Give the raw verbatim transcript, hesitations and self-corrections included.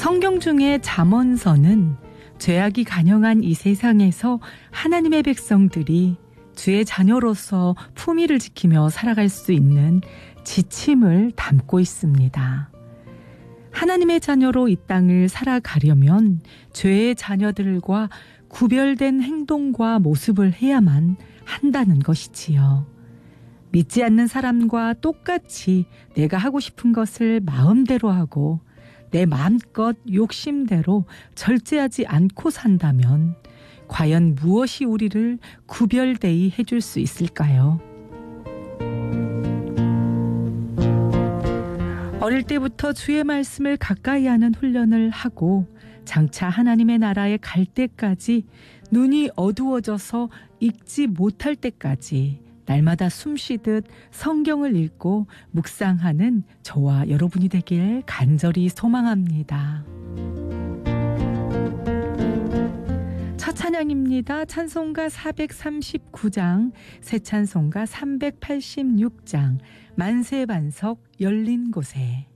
성경 중에 잠언서는 죄악이 간영한 이 세상에서 하나님의 백성들이 주의 자녀로서 품위를 지키며 살아갈 수 있는 지침을 담고 있습니다. 하나님의 자녀로 이 땅을 살아가려면 죄의 자녀들과 구별된 행동과 모습을 해야만 한다는 것이지요. 믿지 않는 사람과 똑같이 내가 하고 싶은 것을 마음대로 하고 내 마음껏 욕심대로 절제하지 않고 산다면 과연 무엇이 우리를 구별되이 해줄 수 있을까요? 어릴 때부터 주의 말씀을 가까이 하는 훈련을 하고 장차 하나님의 나라에 갈 때까지 눈이 어두워져서 읽지 못할 때까지 날마다 숨쉬듯 성경을 읽고 묵상하는 저와 여러분이 되길 간절히 소망합니다. 첫 찬양입니다. 찬송가 사백삼십구 장, 새 찬송가 삼백팔십육 장, 만세반석 열린 곳에.